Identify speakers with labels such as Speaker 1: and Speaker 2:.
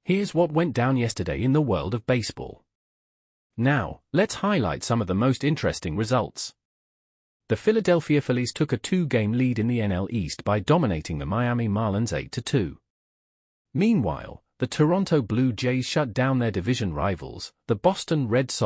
Speaker 1: Here's what went down yesterday in the world of baseball. Now, let's highlight some of the most interesting results. The Philadelphia Phillies took a 2-game lead in the NL East by dominating the Miami Marlins 8-2. Meanwhile, the Toronto Blue Jays shut down their division rivals, the Boston Red Sox.